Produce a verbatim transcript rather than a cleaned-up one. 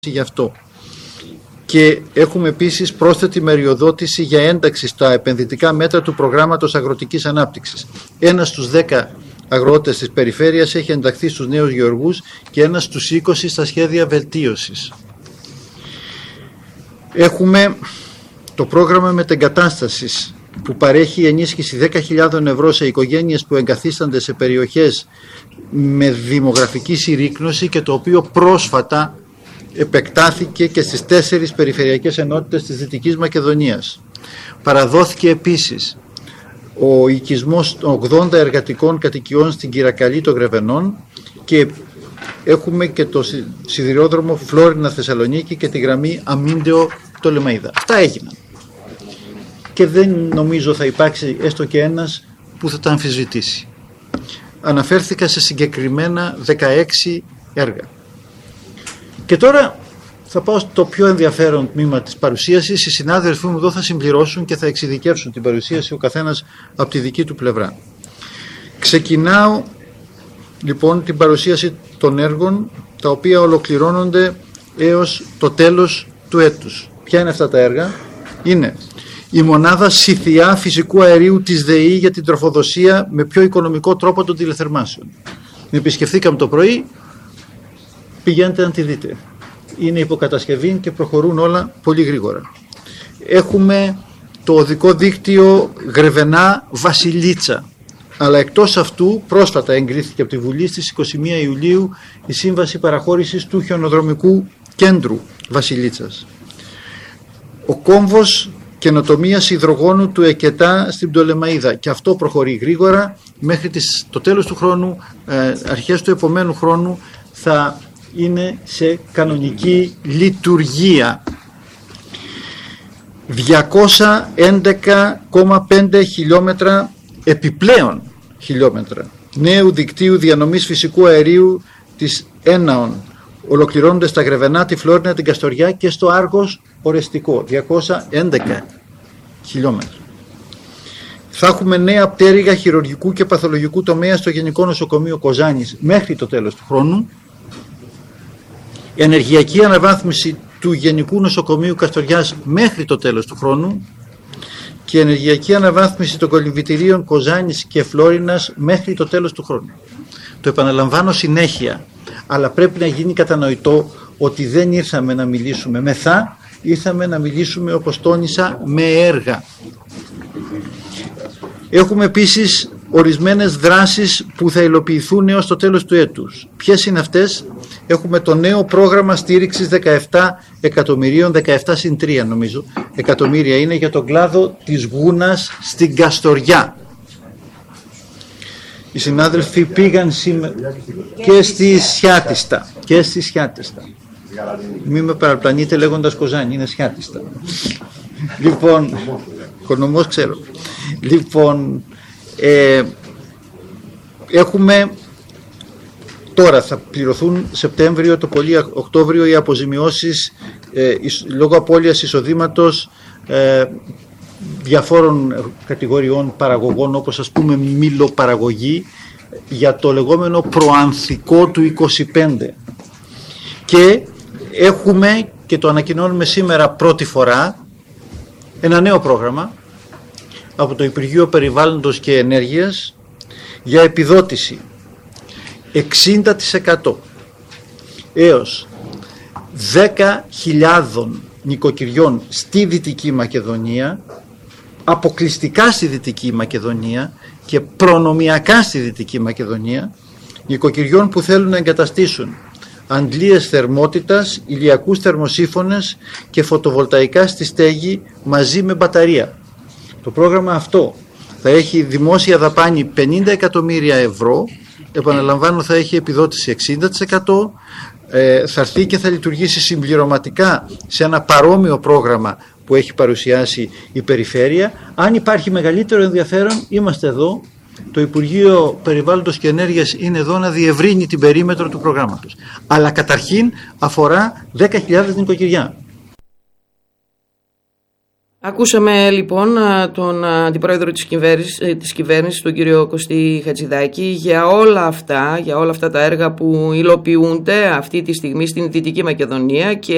γι' αυτό. Και έχουμε επίσης πρόσθετη μεριοδότηση για ένταξη στα επενδυτικά μέτρα του προγράμματος αγροτικής ανάπτυξης. Ένας στους δέκα αγρότες της περιφέρειας έχει ενταχθεί στους νέους γεωργούς και ένας στους είκοσι στα σχέδια βελτίωσης. Έχουμε το πρόγραμμα μετεγκατάστασης που παρέχει ενίσχυση δέκα χιλιάδες ευρώ σε οικογένειες που εγκαθίστανται σε περιοχές με δημογραφική συρρίκνωση και το οποίο πρόσφατα επεκτάθηκε και στις τέσσερις περιφερειακές ενότητες της Δυτικής Μακεδονίας. Παραδόθηκε επίσης ο οικισμός των ογδόντα εργατικών κατοικιών στην Κυρακαλή των Γρεβενών και έχουμε και το σιδηρόδρομο Φλόρινα Θεσσαλονίκη και τη γραμμή Αμίντεο Πτολεμαΐδα. Αυτά έγιναν. Και δεν νομίζω θα υπάρξει έστω και ένας που θα τα αμφισβητήσει. Αναφέρθηκα σε συγκεκριμένα δεκαέξι έργα. Και τώρα θα πάω στο πιο ενδιαφέρον τμήμα της παρουσίασης. Οι συνάδελφοί μου εδώ θα συμπληρώσουν και θα εξειδικεύσουν την παρουσίαση ο καθένας από τη δική του πλευρά. Ξεκινάω λοιπόν την παρουσίαση των έργων τα οποία ολοκληρώνονται έως το τέλος του έτους. Ποια είναι αυτά τα έργα? Είναι η μονάδα Σιθιά φυσικού αερίου της ΔΕΗ για την τροφοδοσία με πιο οικονομικό τρόπο των τηλεθερμάσεων. Την επισκεφθήκαμε το πρωί, πηγαίνετε να τη δείτε. Είναι υποκατασκευή και προχωρούν όλα πολύ γρήγορα. Έχουμε το οδικό δίκτυο Γρεβενά Βασιλίτσα. Αλλά εκτός αυτού πρόσφατα εγκρίθηκε από τη Βουλή στις είκοσι μία Ιουλίου η σύμβαση παραχώρησης του χιονοδρομικού κέντρου Βασιλίτσας. Ο κόμβος καινοτομίας υδρογόνου του Εκετά στην Πτολεμαΐδα, και αυτό προχωρεί γρήγορα. Μέχρι τις, το τέλος του χρόνου, ε, αρχές του επομένου χρόνου θα είναι σε κανονική λειτουργία. διακόσια έντεκα κόμμα πέντε χιλιόμετρα επιπλέον χιλιόμετρα νέου δικτύου διανομής φυσικού αερίου της Έναον ολοκληρώνονται στα Γρεβενά, τη Φλόρινα, την Καστοριά και στο Άργος Ορεστικό, διακόσια έντεκα χιλιόμετρα. Θα έχουμε νέα πτέρυγα χειρουργικού και παθολογικού τομέα στο Γενικό Νοσοκομείο Κοζάνης μέχρι το τέλος του χρόνου. Ενεργειακή αναβάθμιση του Γενικού Νοσοκομείου Καστοριάς μέχρι το τέλος του χρόνου και ενεργειακή αναβάθμιση των κολυμβητηρίων Κοζάνης και Φλόρινας μέχρι το τέλος του χρόνου. Το επαναλαμβάνω συνέχεια, αλλά πρέπει να γίνει κατανοητό ότι δεν ήρθαμε να μιλήσουμε με θα, ήρθαμε να μιλήσουμε, όπως τόνισα, με έργα. Έχουμε επίσης ορισμένες δράσεις που θα υλοποιηθούν έως το τέλος του έτους. Ποιες είναι αυτές? Έχουμε το νέο πρόγραμμα στήριξης δεκαεπτά εκατομμυρίων, δεκαεπτά συν τρία νομίζω εκατομμύρια είναι για τον κλάδο της γούνας στην Καστοριά. Οι συνάδελφοι πήγαν σήμερα και στη Σιάτιστα και στη Σιάτιστα. Μην με παραπλανείτε λέγοντας Κοζάνη, είναι Σιάτιστα. Λοιπόν, οικονομός ξέρω. Λοιπόν, ε, έχουμε τώρα θα πληρωθούν Σεπτέμβριο, το πολύ Οκτώβριο οι αποζημιώσεις ε, λόγω απώλειας εισοδήματος ε, διαφόρων κατηγοριών παραγωγών, όπως ας πούμε μήλοπαραγωγή, για το λεγόμενο προανθικό του είκοσι πέντε. Και έχουμε, και το ανακοινώνουμε σήμερα πρώτη φορά, ένα νέο πρόγραμμα από το Υπουργείο Περιβάλλοντος και Ενέργειας για επιδότηση εξήντα τοις εκατό έως δέκα χιλιάδες νοικοκυριών στη Δυτική Μακεδονία, αποκλειστικά στη Δυτική Μακεδονία και προνομιακά στη Δυτική Μακεδονία, νοικοκυριών που θέλουν να εγκαταστήσουν αντλίες θερμότητας, ηλιακούς θερμοσύφωνες και φωτοβολταϊκά στη στέγη μαζί με μπαταρία. Το πρόγραμμα αυτό θα έχει δημόσια δαπάνη πενήντα εκατομμύρια ευρώ, επαναλαμβάνω θα έχει επιδότηση εξήντα τοις εκατό, ε, θα έρθει και θα λειτουργήσει συμπληρωματικά σε ένα παρόμοιο πρόγραμμα που έχει παρουσιάσει η Περιφέρεια. Αν υπάρχει μεγαλύτερο ενδιαφέρον, είμαστε εδώ. Το Υπουργείο Περιβάλλοντος και Ενέργειας είναι εδώ να διευρύνει την περίμετρο του προγράμματος. Αλλά καταρχήν αφορά δέκα χιλιάδες νοικοκυριά. Ακούσαμε λοιπόν τον αντιπρόεδρο της κυβέρνησης, της κυβέρνησης, τον κύριο Κωστή Χατζηδάκη, για όλα αυτά, για όλα αυτά τα έργα που υλοποιούνται αυτή τη στιγμή στην Δυτική Μακεδονία και